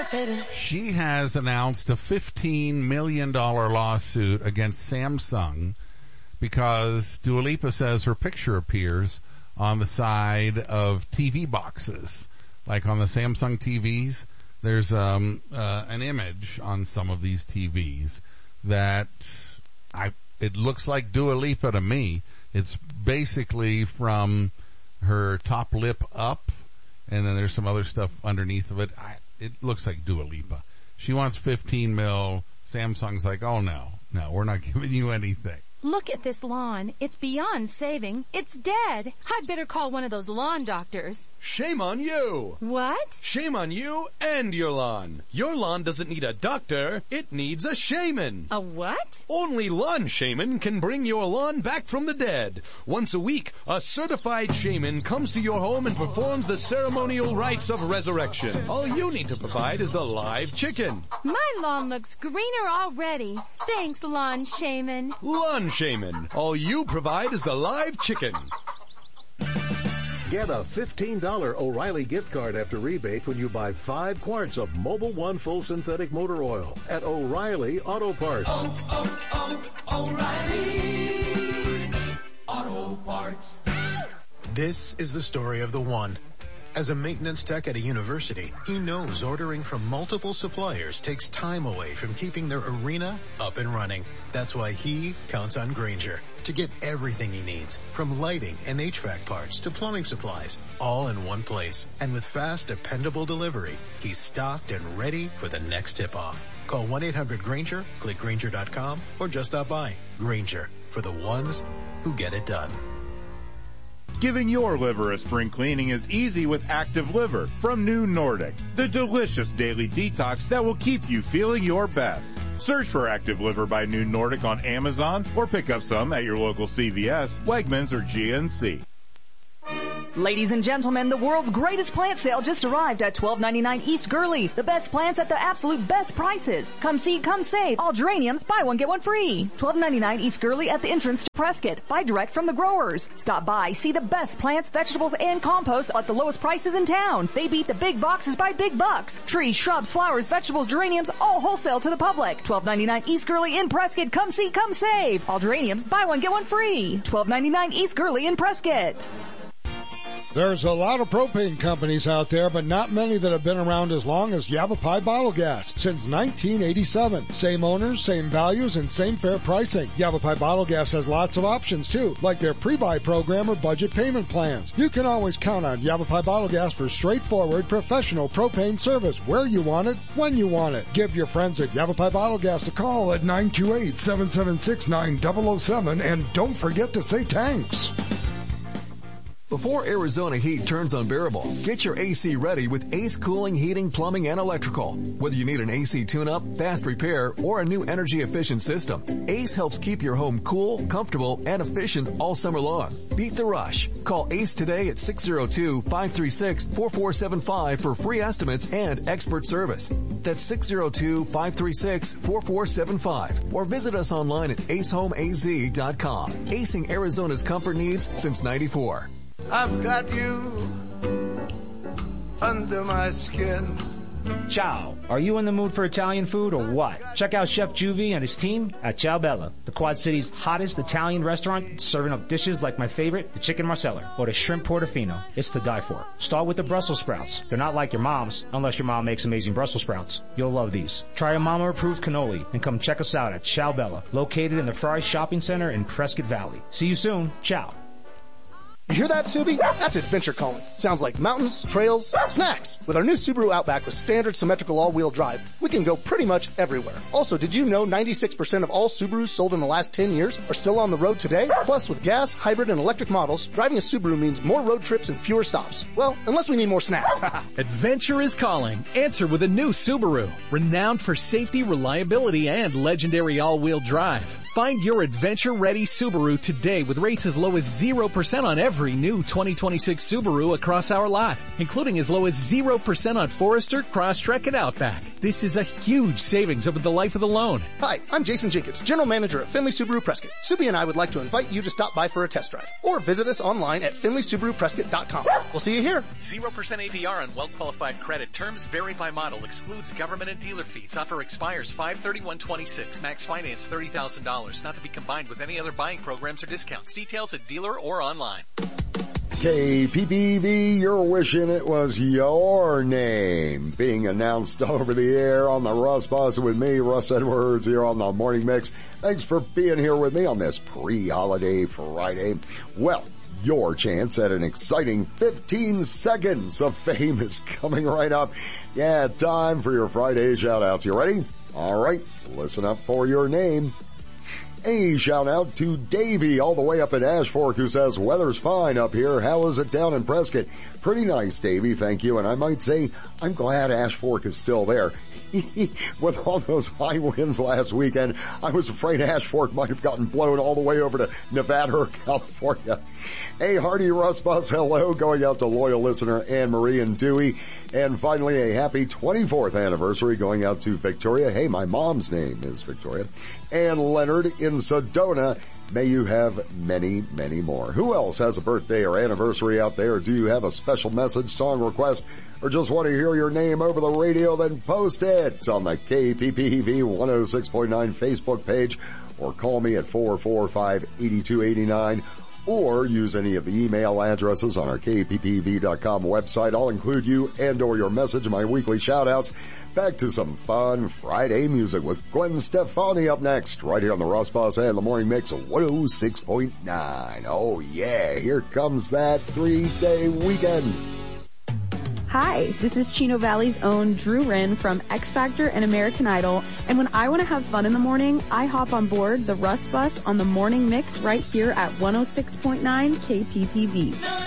She has announced a $15 million lawsuit against Samsung because Dua Lipa says her picture appears on the side of TV boxes. Like on the Samsung TVs, there's an image on some of these TVs that it looks like Dua Lipa to me. It's basically from her top lip up, and then there's some other stuff underneath of it. It looks like Dua Lipa. She wants 15 mil. Samsung's like, oh no, we're not giving you anything. Look at this lawn. It's beyond saving. It's dead. I'd better call one of those lawn doctors. Shame on you. What? Shame on you and your lawn. Your lawn doesn't need a doctor. It needs a shaman. A what? Only Lawn Shaman can bring your lawn back from the dead. Once a week, a certified shaman comes to your home and performs the ceremonial rites of resurrection. All you need to provide is the live chicken. My lawn looks greener already. Thanks, Lawn Shaman. Lawn Shaman. All you provide is the live chicken. Get a $15 O'Reilly gift card after rebate when you buy 5 quarts of Mobil 1 full synthetic motor oil at O'Reilly Auto Parts. O'Reilly Auto Parts. This is the story of the one. As a maintenance tech at a university, he knows ordering from multiple suppliers takes time away from keeping their arena up and running. That's why he counts on Grainger to get everything he needs, from lighting and HVAC parts to plumbing supplies, all in one place. And with fast, dependable delivery, he's stocked and ready for the next tip-off. Call 1-800-GRAINGER, click Grainger.com, or just stop by. Grainger, for the ones who get it done. Giving your liver a spring cleaning is easy with Active Liver from New Nordic, the delicious daily detox that will keep you feeling your best. Search for Active Liver by New Nordic on Amazon or pick up some at your local CVS, Wegmans, or GNC. Ladies and gentlemen, the world's greatest plant sale just arrived at 1299 East Gurley. The best plants at the absolute best prices. Come see, come save. All geraniums, buy one, get one free. 1299 East Gurley at the entrance to Prescott. Buy direct from the growers. Stop by, see the best plants, vegetables, and compost at the lowest prices in town. They beat the big boxes by big bucks. Trees, shrubs, flowers, vegetables, geraniums, all wholesale to the public. 1299 East Gurley in Prescott. Come see, come save. All geraniums, buy one, get one free. 1299 East Gurley in Prescott. There's a lot of propane companies out there, but not many that have been around as long as Yavapai Bottle Gas since 1987. Same owners, same values, and same fair pricing. Yavapai Bottle Gas has lots of options too, like their pre-buy program or budget payment plans. You can always count on Yavapai Bottle Gas for straightforward, professional propane service where you want it, when you want it. Give your friends at Yavapai Bottle Gas a call at 928-776-9007, and don't forget to say thanks. Before Arizona heat turns unbearable, get your AC ready with Ace Cooling, Heating, Plumbing, and Electrical. Whether you need an AC tune-up, fast repair, or a new energy-efficient system, Ace helps keep your home cool, comfortable, and efficient all summer long. Beat the rush. Call Ace today at 602-536-4475 for free estimates and expert service. That's 602-536-4475. Or visit us online at acehomeaz.com. Acing Arizona's comfort needs since '94. I've got you under my skin. Ciao. Are you in the mood for Italian food or what? Check out Chef Juvie and his team at Ciao Bella, the Quad City's hottest Italian restaurant, serving up dishes like my favorite, the chicken marsala, or the shrimp portofino. It's to die for. Start with the Brussels sprouts. They're not like your mom's, unless your mom makes amazing Brussels sprouts. You'll love these. Try a mama-approved cannoli and come check us out at Ciao Bella, located in the Fry Shopping Center in Prescott Valley. See you soon. Ciao. You hear that, Subi? That's adventure calling. Sounds like mountains, trails, snacks. With our new Subaru Outback with standard symmetrical all-wheel drive, we can go pretty much everywhere. Also, did you know 96% of all Subarus sold in the last 10 years are still on the road today? Plus, with gas, hybrid, and electric models, driving a Subaru means more road trips and fewer stops. Well, unless we need more snacks. Adventure is calling. Answer with a new Subaru. Renowned for safety, reliability, and legendary all-wheel drive. Find your adventure-ready Subaru today with rates as low as 0% on every new 2026 Subaru across our lot, including as low as 0% on Forester, Crosstrek, and Outback. This is a huge savings over the life of the loan. Hi, I'm Jason Jenkins, General Manager at Finley Subaru Prescott. Subi and I would like to invite you to stop by for a test drive or visit us online at finleysubaruprescott.com. We'll see you here. 0% APR on well-qualified credit. Terms vary by model. Excludes government and dealer fees. Offer expires 5/31/26. Max finance $30,000. Not to be combined with any other buying programs or discounts. Details at dealer or online. KPPV, you're wishing it was your name being announced over the air on the Russ Bus with me, Russ Edwards, here on the Morning Mix. Thanks for being here with me on this pre-holiday Friday. Well, your chance at an exciting 15 seconds of fame is coming right up. Yeah, time for your Friday shout-outs. You ready? All right, listen up for your name. A shout out to Davey all the way up in Ash Fork who says, weather's fine up here. How is it down in Prescott? Pretty nice, Davey. Thank you. And I might say, I'm glad Ash Fork is still there. With all those high winds last weekend, I was afraid Ash Fork might have gotten blown all the way over to Nevada or California. A hearty Russ Buzz hello going out to loyal listener Anne Marie and Dewey. And finally, a happy 24th anniversary going out to Victoria. Hey, my mom's name is Victoria. And Leonard in Sedona. May you have many, many more. Who else has a birthday or anniversary out there? Do you have a special message, song request, or just want to hear your name over the radio? Then post it on the KPPV 106.9 Facebook page or call me at 445-8289 or use any of the email addresses on our kppv.com website. I'll include you and or your message in my weekly shout-outs. Back to some fun Friday music with Gwen Stefani up next, right here on the Russ Bus and the Morning Mix 106.9. Oh yeah, here comes that 3-day weekend. Hi, this is Chino Valley's own Drew Wren from X Factor and American Idol. And when I want to have fun in the morning, I hop on board the Russ Bus on the Morning Mix right here at 106.9 KPPV.